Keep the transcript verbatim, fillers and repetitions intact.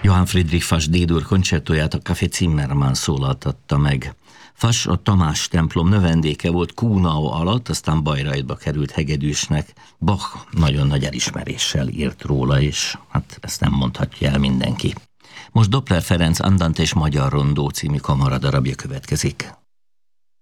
Johann Friedrich Fass D-dur koncertóját a Café Zimmermann szólaltatta meg. Fass a Tamás templom növendéke volt Kuhnau alatt, aztán Bayreuthba került hegedűsnek. Bach nagyon nagy elismeréssel írt róla, és hát ezt nem mondhatja el mindenki. Most Doppler Ferenc Andante és Magyar Rondó című kamaradarabja következik.